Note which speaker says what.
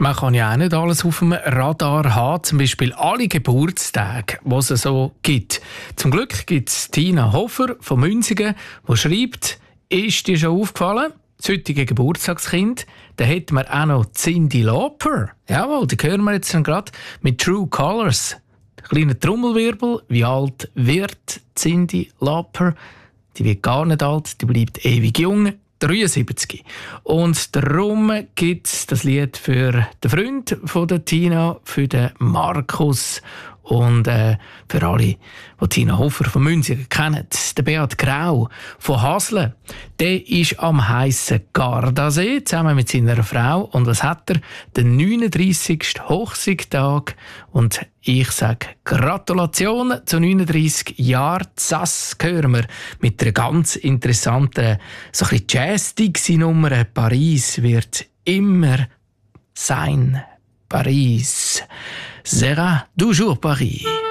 Speaker 1: Man kann ja auch nicht alles auf dem Radar haben, zum Beispiel alle Geburtstage, die es so gibt. Zum Glück gibt es Tina Hofer von Münzigen, die schreibt, ist dir schon aufgefallen, das heutige Geburtstagskind, da hätten wir auch noch Cyndi Lauper. Jawohl, die hören wir jetzt gerade mit True Colors. Kleiner Trommelwirbel, wie alt wird Cyndi Lauper? Die wird gar nicht alt, die bleibt ewig jung. 73. Und darum gibt es das Lied für den Freund von der Tina, für den Markus und für alle, die Tina Hofer von Münzigen kennen. Der Beat Grau von Hasle, der ist am heissen Gardasee zusammen mit seiner Frau. Und was hat er? Den 39. Hochzeitstag. Und ich sage Gratulation zu 39 Jahren. Das hören wir mit einer ganz interessanten, so ein bisschen Jazz-Dixie-Nummer. Paris wird immer sein. Paris sera toujours Paris.